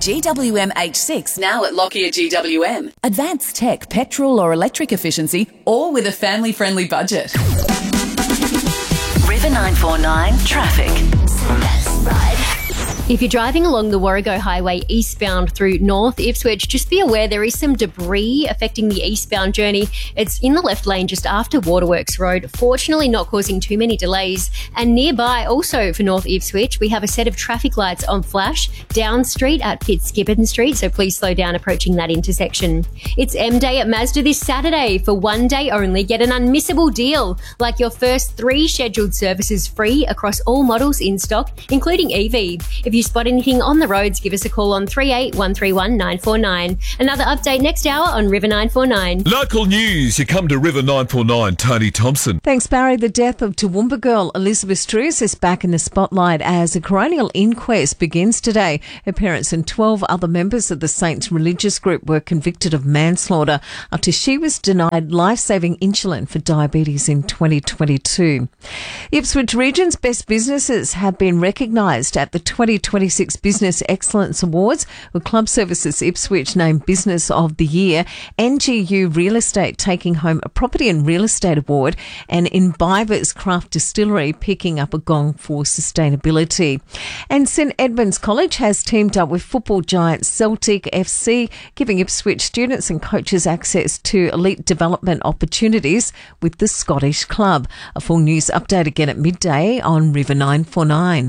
GWM H6 now at Lockyer GWM. Advanced tech, petrol or electric efficiency, all with a family-friendly budget. River 949 traffic. If you're driving along the Warrego Highway eastbound through North Ipswich, just be aware there is some debris affecting the eastbound journey. It's in the left lane just after Waterworks Road, fortunately not causing too many delays. And nearby, also for North Ipswich, we have a set of traffic lights on flash down street at Fitzgibbon Street, so please slow down approaching that intersection. It's M Day at Mazda this Saturday. For one day only, get an unmissable deal, like your first 3 scheduled services free across all models in stock, including EV. If you spot anything on the roads, give us a call on 38131949. 949. Another update next hour on River 949. Local news, you come to River 949, Tony Thompson. Thanks, Barry. The death of Toowoomba girl Elizabeth Struess is back in the spotlight as a coronial inquest begins today. Her parents and 12 other members of the Saints religious group were convicted of manslaughter after she was denied life-saving insulin for diabetes in 2022. Ipswich Region's best businesses have been recognised at the 2026 Business Excellence Awards, with Club Services Ipswich named Business of the Year, NGU Real Estate taking home a Property and Real Estate Award, and Imbibers Craft Distillery picking up a gong for sustainability. And St Edmunds College has teamed up with football giant Celtic FC, giving Ipswich students and coaches access to elite development opportunities with the Scottish club. A full news update again at midday on River 949.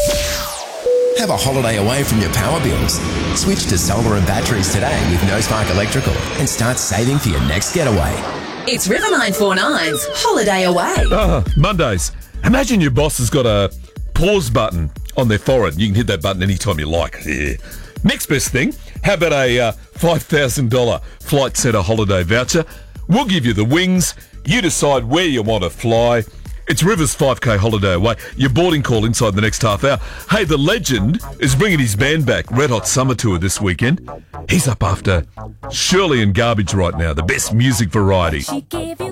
Have a holiday away from your power bills. Switch to solar and batteries today with No Spark Electrical and start saving for your next getaway. It's River 949's Holiday Away. Mondays. Imagine your boss has got a pause button on their forehead. You can hit that button anytime you like. Yeah. Next best thing, how about a $5,000 Flight Centre holiday voucher? We'll give you the wings. You decide where you want to fly. It's River's 5K holiday away. Your boarding call inside the next half hour. Hey, the legend is bringing his band back, Red Hot Summer Tour this weekend. He's up after Shirley and Garbage right now, the best music variety.